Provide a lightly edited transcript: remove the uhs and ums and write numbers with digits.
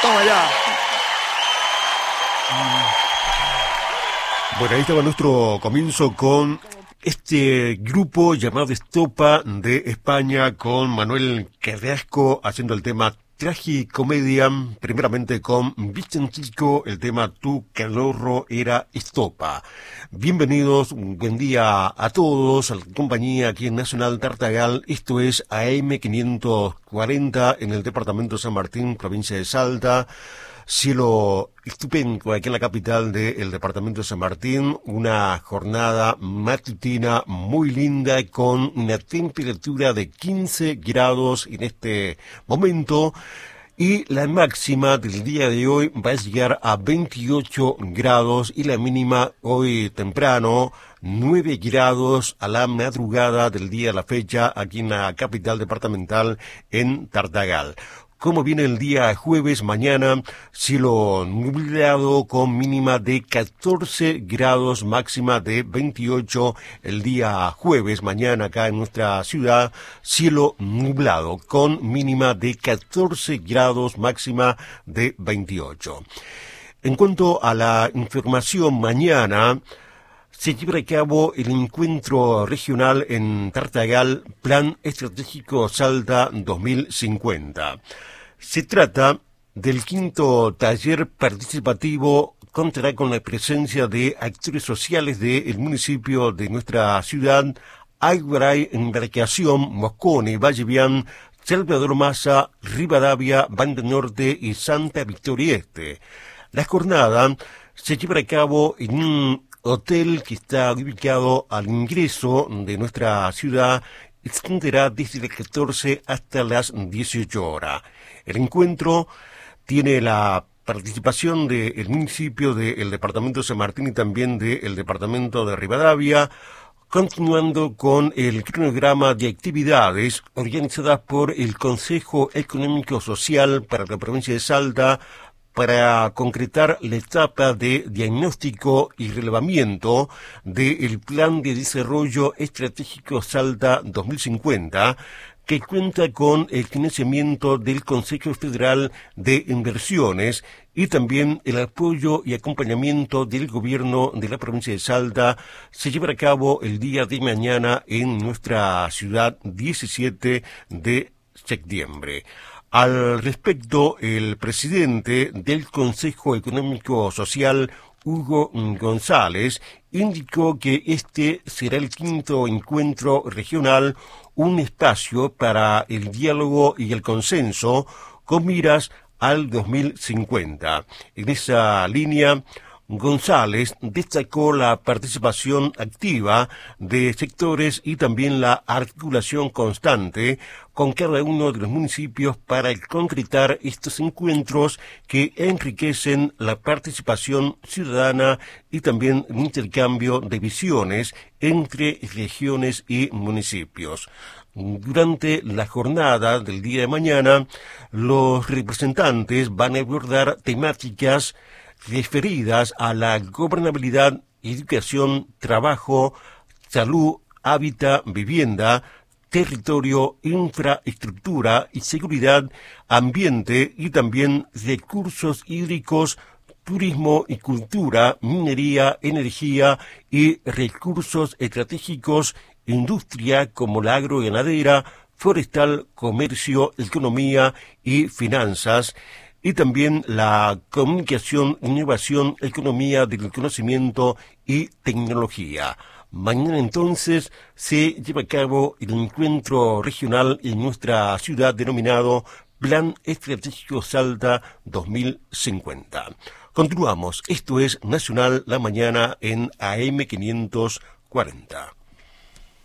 Toma ya. Bueno, ahí estaba nuestro comienzo con este grupo llamado Estopa de España, con Manuel Carrasco haciendo el tema Tragicomedia, primeramente con Vicentico, el tema Tu calorro era estopa. Bienvenidos, un buen día a todos, a la compañía aquí en Nacional Tartagal. Esto es AM 540 en el departamento de San Martín, provincia de Salta. Cielo estupendo aquí en la capital del departamento de San Martín, una jornada matutina muy linda con una temperatura de 15 grados en este momento y la máxima del día de hoy va a llegar a 28 grados y la mínima hoy temprano 9 grados a la madrugada del día de la fecha aquí en la capital departamental en Tartagal. Como viene el día jueves, mañana, cielo nublado con mínima de 14 grados, máxima de 28. El día jueves, mañana, acá en nuestra ciudad, cielo nublado con mínima de 14 grados, máxima de 28. En cuanto a la información, mañana se llevará a cabo el encuentro regional en Tartagal, Plan Estratégico Salta 2050. Se trata del quinto taller participativo, contará con la presencia de actores sociales del municipio de nuestra ciudad, Aiguaray, Embarcación, Moscone, Vallevián, Salvador Massa, Rivadavia, Banda Norte y Santa Victoria Este. La jornada se llevará a cabo en un hotel que está ubicado al ingreso de nuestra ciudad, extenderá desde las 14 hasta las 18 horas. El encuentro tiene la participación del municipio del departamento de San Martín y también del departamento de Rivadavia, continuando con el cronograma de actividades organizadas por el Consejo Económico Social para la provincia de Salta, para concretar la etapa de diagnóstico y relevamiento del Plan de Desarrollo Estratégico Salta 2050, que cuenta con el financiamiento del Consejo Federal de Inversiones y también el apoyo y acompañamiento del gobierno de la provincia de Salta. Se llevará a cabo el día de mañana en nuestra ciudad, 17 de septiembre. Al respecto, el presidente del Consejo Económico Social, Hugo González, indicó que este será el quinto encuentro regional, un espacio para el diálogo y el consenso con miras al 2050. En esa línea, González destacó la participación activa de sectores y también la articulación constante con cada uno de los municipios para concretar estos encuentros que enriquecen la participación ciudadana y también el intercambio de visiones entre regiones y municipios. Durante la jornada del día de mañana, los representantes van a abordar temáticas referidas a la gobernabilidad, educación, trabajo, salud, hábitat, vivienda, territorio, infraestructura y seguridad, ambiente y también recursos hídricos, turismo y cultura, minería, energía y recursos estratégicos, industria como la agroganadera, forestal, comercio, economía y finanzas, y también la comunicación, innovación, economía del conocimiento y tecnología. Mañana entonces se lleva a cabo el encuentro regional en nuestra ciudad denominado Plan Estratégico Salta 2050. Continuamos, esto es Nacional la Mañana en AM 540.